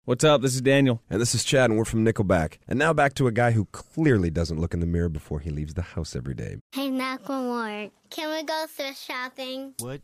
What's up? This is Daniel. And this is Chad, and we're from Nickelback. And now back to a guy who clearly doesn't look in the mirror before he leaves the house every day. Hey, Macklemore, can we go thrift shopping? What?